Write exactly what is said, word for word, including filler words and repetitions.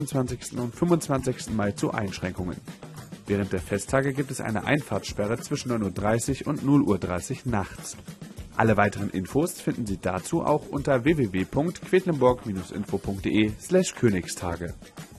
vierundzwanzigsten und fünfundzwanzigsten Mai zu Einschränkungen. Während der Festtage gibt es eine Einfahrtssperre zwischen neun Uhr dreißig und null Uhr dreißig nachts. Alle weiteren Infos finden Sie dazu auch unter w w w punkt quedlinburg Bindestrich info punkt de slash Königstage.